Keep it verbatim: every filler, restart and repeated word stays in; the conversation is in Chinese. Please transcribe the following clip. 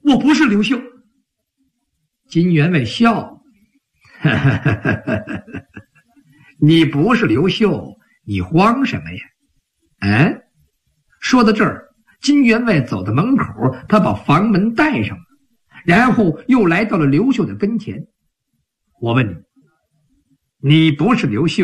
我不是刘秀。 金员外笑，你不是刘秀，你慌什么呀？嗯，说到这儿，金员外走到门口，他把房门带上了，然后又来到了刘秀的跟前。我问你，你不是刘秀，